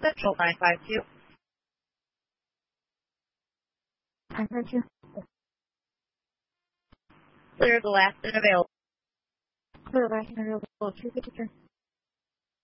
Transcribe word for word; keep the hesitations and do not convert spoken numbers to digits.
Central nine five two. nine five two. Clear the last and available. Clear the last and available. two fifty-three.